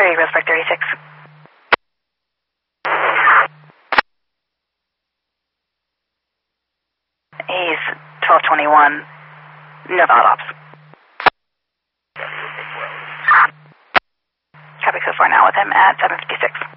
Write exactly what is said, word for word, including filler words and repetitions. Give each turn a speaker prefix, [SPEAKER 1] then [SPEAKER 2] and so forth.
[SPEAKER 1] thirty, Roseburg thirty-six. He's twelve twenty-one, no valid ops. Copy code four now with him at seven fifty-six.